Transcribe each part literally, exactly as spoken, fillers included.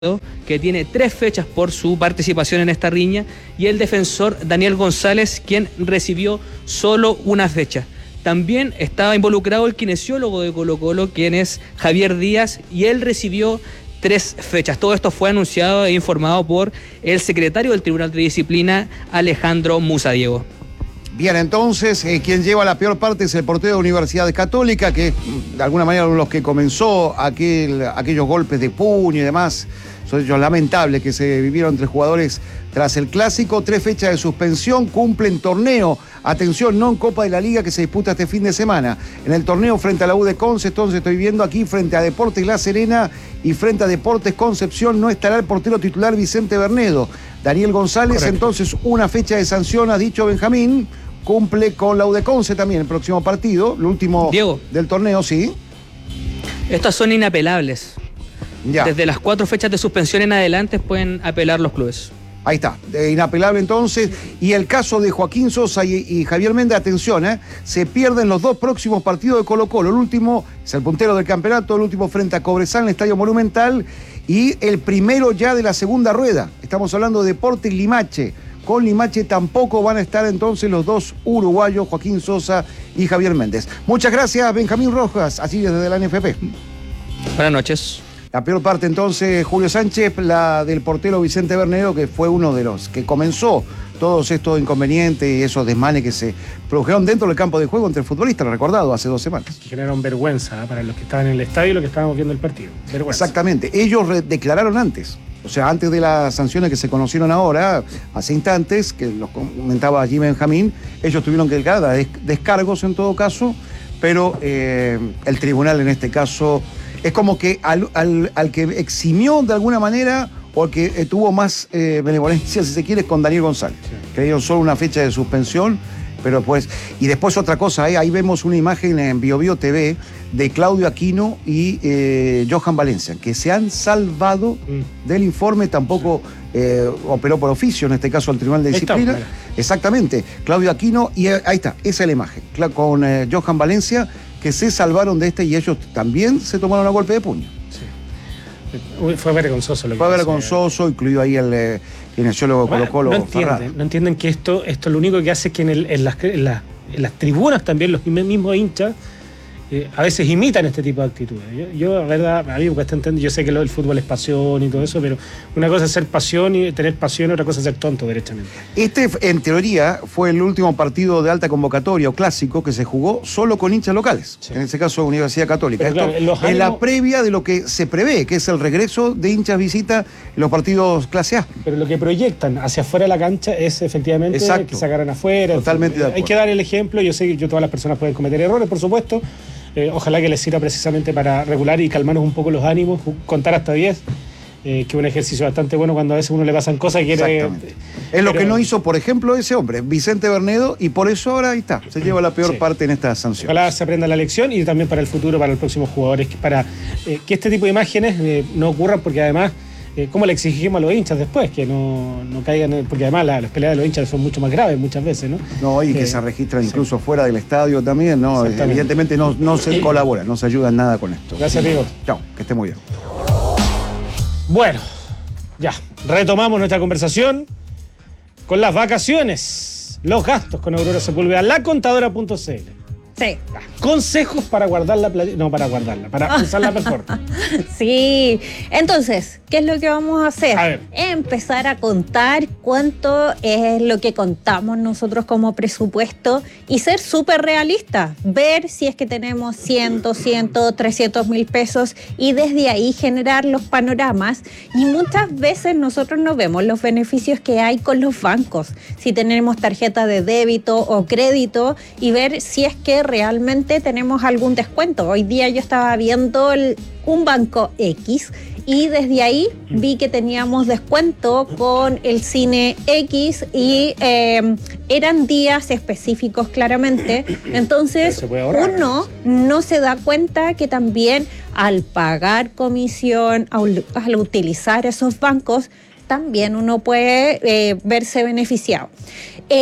que tiene tres fechas por su participación en esta riña, y el defensor Daniel González, quien recibió solo una fecha. También estaba involucrado el kinesiólogo de Colo-Colo, quien es Javier Díaz, y él recibió tres fechas. Todo esto fue anunciado e informado por el secretario del Tribunal de Disciplina, Alejandro Musa, Diego. Bien, entonces, eh, quien lleva la peor parte es el portero de Universidad Católica, que de alguna manera los que comenzó aquel, aquellos golpes de puño y demás. Son hechos lamentables que se vivieron entre jugadores tras el clásico. Tres fechas de suspensión, cumplen torneo. Atención, no en Copa de la Liga que se disputa este fin de semana. En el torneo frente a la U de Conce, entonces estoy viendo aquí frente a Deportes La Serena y frente a Deportes Concepción no estará el portero titular Vicente Bernedo. Daniel González, correcto. Entonces una fecha de sanción, ha dicho Benjamín, cumple con la U de Conce también el próximo partido, el último Diego, del torneo, sí. Estas son inapelables. Ya. Desde las cuatro fechas de suspensión en adelante pueden apelar los clubes. Ahí está, eh, inapelable entonces. Y el caso de Joaquín Sosa y, y Javier Méndez, atención, eh, se pierden los dos próximos partidos de Colo-Colo. El último es el puntero del campeonato, el último frente a Cobresal en el Estadio Monumental, y el primero ya de la segunda rueda. Estamos hablando de Deportes Limache. Con Limache tampoco van a estar entonces los dos uruguayos, Joaquín Sosa y Javier Méndez. Muchas gracias, Benjamín Rojas, así desde la N F P. Buenas noches. La peor parte entonces, Julio Sánchez, la del portero Vicente Bernedo, que fue uno de los que comenzó todos estos inconvenientes y esos desmanes que se produjeron dentro del campo de juego entre futbolistas, recordado, hace dos semanas. Generaron vergüenza, ¿eh?, para los que estaban en el estadio y los que estábamos viendo el partido. Vergüenza. Exactamente. Ellos declararon antes, o sea, antes de las sanciones que se conocieron ahora, hace instantes, que los comentaba allí Benjamín, ellos tuvieron que declarar descargos en todo caso, pero eh, el tribunal en este caso es como que al, al, al que eximió de alguna manera, o al que eh, tuvo más eh, benevolencia, si se quiere, con Daniel González, sí, que dio solo una fecha de suspensión, pero pues, y después otra cosa, ¿eh? Ahí vemos una imagen en Bio Bio T V de Claudio Aquino y eh, Johan Valencia, que se han salvado mm. del informe, tampoco eh, operó por oficio, en este caso al Tribunal de Disciplina. Está, exactamente, Claudio Aquino, y eh, ahí está, esa es la imagen, con eh, Johan Valencia, que se salvaron de este, y ellos también se tomaron a golpe de puño. Sí. Fue vergonzoso lo que Fue vergonzoso, incluido ahí el eh, kinesiólogo Colo-Colo. No entienden, no entienden que esto, esto lo único que hace es que en, el, en, las, en, las, en las tribunas también los mismos hinchas eh, a veces imitan este tipo de actitudes. Yo, yo la verdad, a mí me cuesta entender, yo sé que lo del fútbol es pasión y todo eso, pero una cosa es ser pasión y tener pasión, otra cosa es ser tonto, derechamente. Este, en teoría, fue el último partido de alta convocatoria o clásico que se jugó solo con hinchas locales, sí. En ese caso Universidad Católica. Esto, claro, en, ánimos... en la previa de lo que se prevé, que es el regreso de hinchas visita en los partidos clase A. Pero lo que proyectan hacia afuera de la cancha es efectivamente Exacto. que sacaran afuera. Totalmente de acuerdo. Hay que dar el ejemplo, yo sé que yo, todas las personas pueden cometer errores, por supuesto. Eh, ojalá que les sirva precisamente para regular y calmarnos un poco los ánimos, contar hasta diez, eh, que es un ejercicio bastante bueno cuando a veces uno le pasan cosas y quiere... Exactamente. Es lo pero... que no hizo, por ejemplo, ese hombre, Vicente Bernedo, y por eso ahora ahí está, se lleva la peor sí. parte en esta sanción. Ojalá se aprenda la lección y también para el futuro, para los próximos jugadores, para eh, que este tipo de imágenes eh, no ocurran, porque además... Eh, ¿Cómo le exigimos a los hinchas después? Que no, no caigan, porque además la, las peleas de los hinchas son mucho más graves muchas veces, ¿no? No, y eh, que se registran incluso sí. fuera del estadio también, ¿no? Evidentemente no, no se eh, colabora, no se ayuda en nada con esto. Gracias, amigo. Chao, que esté muy bien. Bueno, ya, retomamos nuestra conversación con las vacaciones, los gastos con Aurora Sepúlveda, la contadora punto c l. Sí. Consejos para guardar la plata. No, para guardarla, para usarla mejor. Sí. Entonces, ¿qué es lo que vamos a hacer? A ver. Empezar a contar cuánto es lo que contamos nosotros como presupuesto y ser súper realistas. Ver si es que tenemos cien, cien, trescientos mil pesos y desde ahí generar los panoramas. Y muchas veces nosotros no vemos los beneficios que hay con los bancos. Si tenemos tarjeta de débito o crédito y ver si es que realmente tenemos algún descuento. Hoy día yo estaba viendo el, un banco X y desde ahí vi que teníamos descuento con el Cine X y eh, eran días específicos claramente. Entonces uno no se da cuenta que también al pagar comisión, al, al utilizar esos bancos, también uno puede eh, verse beneficiado. Eh,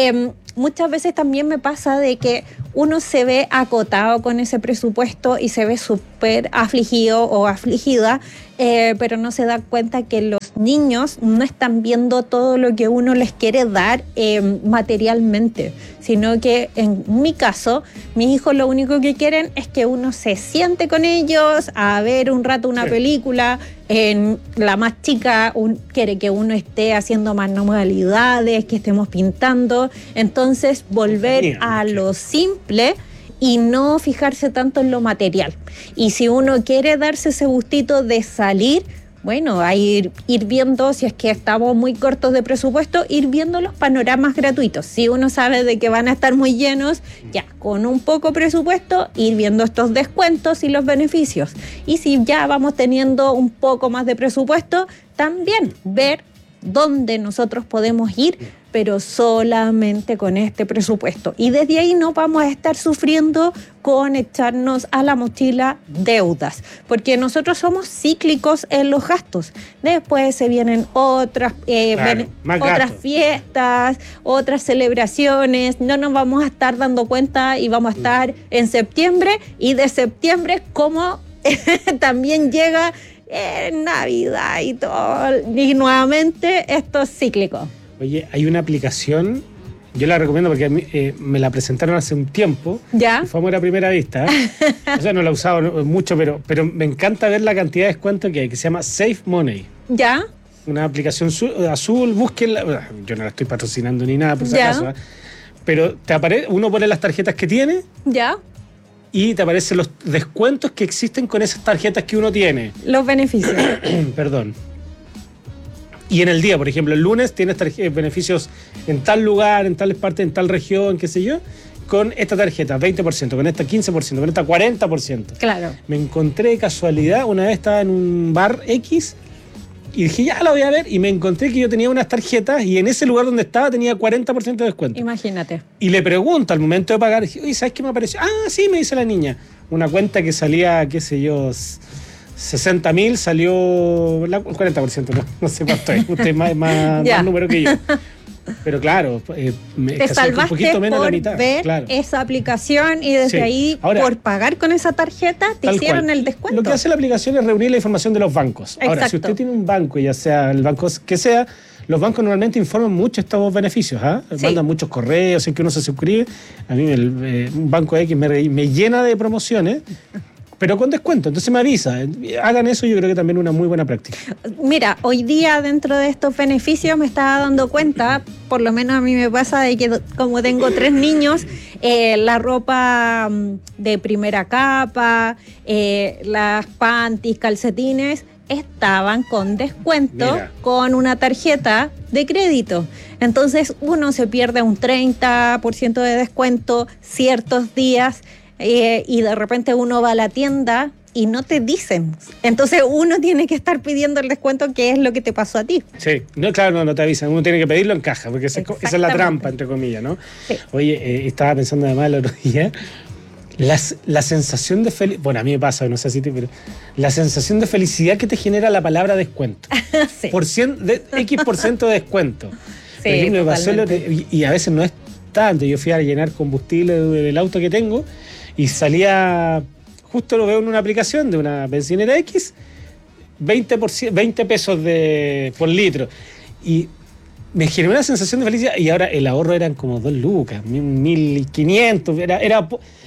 muchas veces también me pasa de que uno se ve acotado con ese presupuesto y se ve súper afligido o afligida, eh, pero no se da cuenta que los niños no están viendo todo lo que uno les quiere dar eh, materialmente, sino que en mi caso, mis hijos lo único que quieren es que uno se siente con ellos a ver un rato una sí. película. En la más chica un, quiere que uno esté haciendo manualidades, que estemos pintando. Entonces, volver Bien, a okay. lo simple y no fijarse tanto en lo material. Y si uno quiere darse ese gustito de salir, bueno, a ir, ir viendo, si es que estamos muy cortos de presupuesto, ir viendo los panoramas gratuitos. Si uno sabe de que van a estar muy llenos, ya, con un poco presupuesto, ir viendo estos descuentos y los beneficios. Y si ya vamos teniendo un poco más de presupuesto, también ver dónde nosotros podemos ir, pero solamente con este presupuesto. Y desde ahí no vamos a estar sufriendo con echarnos a la mochila deudas, porque nosotros somos cíclicos en los gastos. Después se vienen otras, eh, claro, ven, otras fiestas, otras celebraciones. No nos vamos a estar dando cuenta y vamos a estar en septiembre, y de septiembre como también llega eh, Navidad y todo, y nuevamente esto es cíclico. Oye, hay una aplicación, yo la recomiendo porque a mí, eh, me la presentaron hace un tiempo. ¿Ya? Fue amor a primera vista. O sea, no la he usado mucho, pero, pero me encanta ver la cantidad de descuento que hay, que se llama Save Money. ¿Ya? Una aplicación azul, búsquenla. Yo no la estoy patrocinando ni nada, por si acaso. ¿eh? Pero te aparece, uno pone las tarjetas que tiene. ¿Ya? Y te aparecen los descuentos que existen con esas tarjetas que uno tiene. Los beneficios. Perdón. Y en el día, por ejemplo, el lunes tienes tarje- beneficios en tal lugar, en tal parte, en tal región, qué sé yo, con esta tarjeta, veinte por ciento, con esta quince por ciento, con esta cuarenta por ciento. Claro. Me encontré de casualidad, una vez estaba en un bar X y dije, ya la voy a ver, y me encontré que yo tenía unas tarjetas y en ese lugar donde estaba tenía cuarenta por ciento de descuento. Imagínate. Y le pregunto al momento de pagar, dije, oye, ¿sabes qué me apareció? Ah, sí, me dice la niña. Una cuenta que salía, qué sé yo, sesenta mil, salió la, el cuarenta por ciento, no, no sé cuánto es, usted es más, más, más número que yo. Pero claro, eh, me te salvaste un poquito menos por la mitad, ver claro. esa aplicación y desde sí. ahí, Ahora, por pagar con esa tarjeta, te hicieron cual. el descuento. Lo que hace la aplicación es reunir la información de los bancos. Exacto. Ahora, si usted tiene un banco, ya sea el banco que sea, los bancos normalmente informan mucho estos beneficios, ¿ah? ¿eh? Sí. Mandan muchos correos en que uno se suscribe. A mí el, eh, un banco X me, me llena de promociones, pero con descuento, entonces me avisa. Hagan eso, yo creo que también es una muy buena práctica. Mira, hoy día dentro de estos beneficios me estaba dando cuenta, por lo menos a mí me pasa, de que como tengo tres niños, eh, la ropa de primera capa, eh, las panties, calcetines, estaban con descuento. Mira. Con una tarjeta de crédito. Entonces uno se pierde un treinta por ciento de descuento ciertos días. Eh, y de repente uno va a la tienda y no te dicen. Entonces uno tiene que estar pidiendo el descuento, que es lo que te pasó a ti. Sí, no, claro, no, no te avisan. Uno tiene que pedirlo en caja, porque esa, esa es la trampa, entre comillas, ¿no? Sí. Oye, eh, estaba pensando además el otro día, las, la sensación de felicidad, bueno, a mí me pasa, no sé si te, pero la sensación de felicidad que te genera la palabra descuento. Sí. Por cien, de, X por ciento de descuento. Sí, ejemplo, me pasó el, y, y a veces no es tanto. Yo fui a llenar combustible del auto que tengo y salía, justo lo veo en una aplicación de una bencinera X, veinte, por ciento, veinte pesos de, por litro. Y me generó una sensación de felicidad. Y ahora el ahorro eran como dos lucas, mil quinientos, era, era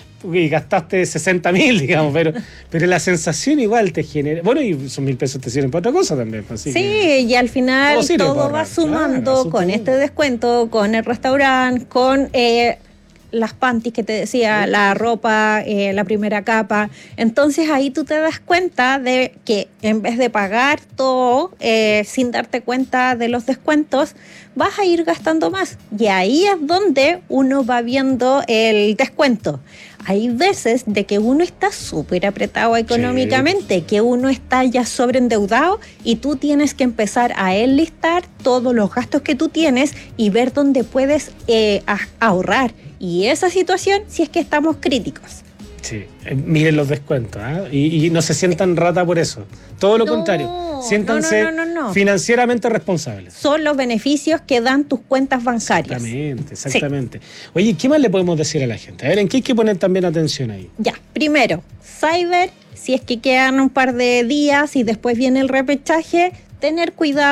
y gastaste sesenta mil, digamos, pero, pero la sensación igual te genera. Bueno, y esos mil pesos te sirven para otra cosa también. Así sí, que, y al final todo, todo va sumando, claro, con este descuento, con el restaurante, con eh, las panties que te decía, la ropa, eh, la primera capa. Entonces ahí tú te das cuenta de que en vez de pagar todo eh, sin darte cuenta de los descuentos, vas a ir gastando más. Y ahí es donde uno va viendo el descuento. Hay veces de que uno está súper apretado económicamente, sí, que uno está ya sobreendeudado y tú tienes que empezar a enlistar todos los gastos que tú tienes y ver dónde puedes eh, ahorrar. Y esa situación, si es que estamos críticos. Sí, eh, miren los descuentos, ¿eh? y, y no se sientan rata por eso. Todo lo No, contrario, siéntanse no, no, no, no. financieramente responsables. Son los beneficios que dan tus cuentas bancarias. Exactamente, exactamente. Sí. Oye, ¿qué más le podemos decir a la gente? A ver, ¿en qué hay que poner también atención ahí? Ya, primero, Cyber, si es que quedan un par de días y después viene el repechaje, tener cuidado